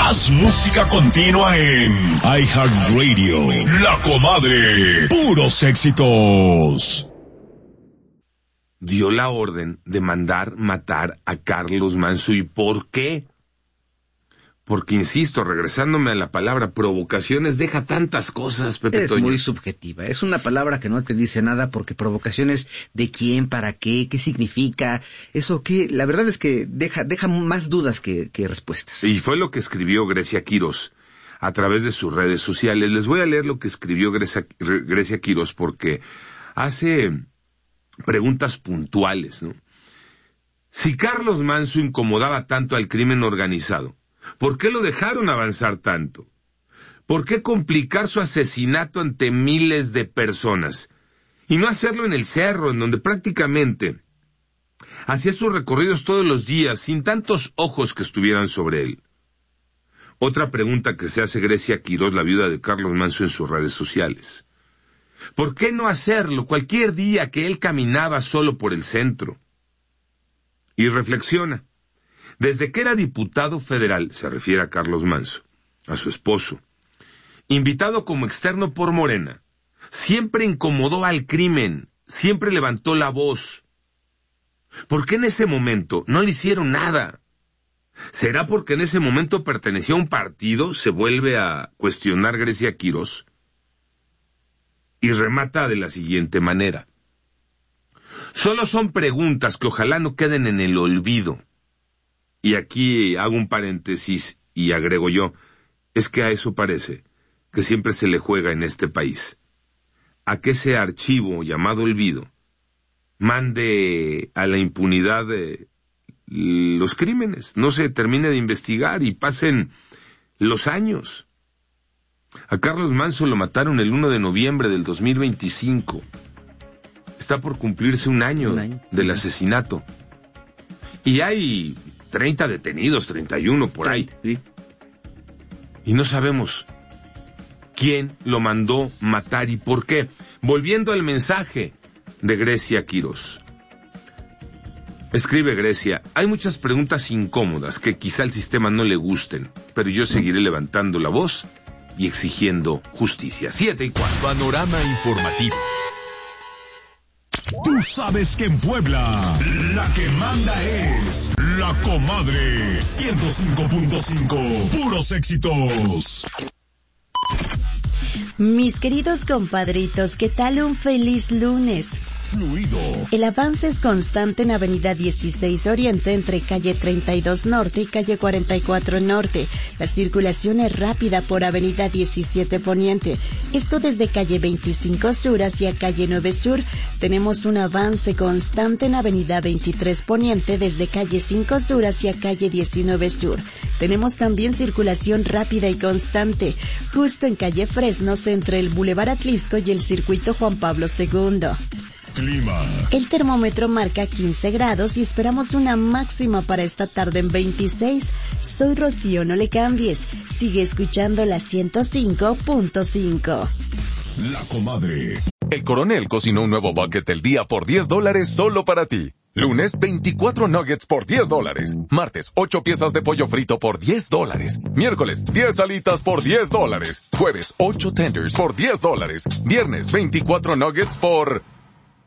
Más música continua en iHeartRadio. La Comadre. Puros éxitos. Dio la orden de mandar matar a Carlos Manso. ¿Y por qué? Porque, insisto, regresándome a la palabra provocaciones, deja tantas cosas, Pepe Toño. Es muy subjetiva, es una palabra que no te dice nada, porque provocaciones, ¿de quién, para qué significa? Eso que, la verdad es que deja más dudas que respuestas. Y fue lo que escribió Grecia Quirós a través de sus redes sociales. Les voy a leer lo que escribió Grecia Quirós, porque hace preguntas puntuales, ¿no? Si Carlos Manso incomodaba tanto al crimen organizado, ¿por qué lo dejaron avanzar tanto? ¿Por qué complicar su asesinato ante miles de personas? Y no hacerlo en el cerro, en donde prácticamente hacía sus recorridos todos los días, sin tantos ojos que estuvieran sobre él. Otra pregunta que se hace Grecia Quirós, la viuda de Carlos Manso, en sus redes sociales. ¿Por qué no hacerlo cualquier día que él caminaba solo por el centro? Y reflexiona. Desde que era diputado federal, se refiere a Carlos Manso, a su esposo, invitado como externo por Morena, siempre incomodó al crimen, siempre levantó la voz. ¿Por qué en ese momento no le hicieron nada? ¿Será porque en ese momento pertenecía a un partido? Se vuelve a cuestionar Grecia Quirós. Y remata de la siguiente manera. Solo son preguntas que ojalá no queden en el olvido. Y aquí hago un paréntesis y agrego yo, es que a eso parece que siempre se le juega en este país. A que ese archivo llamado olvido mande a la impunidad los crímenes, no se termine de investigar y pasen los años. A Carlos Manso lo mataron el 1 de noviembre del 2025. Está por cumplirse un año del asesinato. Y hay 30 detenidos, 31 por ahí. Sí. Y no sabemos quién lo mandó matar y por qué. Volviendo al mensaje de Grecia Quirós. Escribe Grecia, hay muchas preguntas incómodas que quizá al sistema no le gusten, pero yo seguiré levantando la voz y exigiendo justicia. 7:04. Panorama informativo. Tú sabes que en Puebla, la que manda es La Comadre 105.5. Puros éxitos. Mis queridos compadritos, ¿qué tal un feliz lunes? Fluido. El avance es constante en Avenida 16 Oriente entre calle 32 Norte y calle 44 Norte. La circulación es rápida por Avenida 17 Poniente. Esto desde calle 25 Sur hacia calle 9 Sur. Tenemos un avance constante en Avenida 23 Poniente desde calle 5 Sur hacia calle 19 Sur. Tenemos también circulación rápida y constante justo en calle Fresnos entre el Boulevard Atlisco y el Circuito Juan Pablo II. Clima. El termómetro marca 15 grados y esperamos una máxima para esta tarde en 26. Soy Rocío, no le cambies. Sigue escuchando la 105.5. La Comadre. El Coronel cocinó un nuevo bucket del día por $10 solo para ti. Lunes, 24 nuggets por $10. Martes, 8 piezas de pollo frito por $10. Miércoles, 10 alitas por $10. Jueves, 8 tenders por $10. Viernes, 24 nuggets por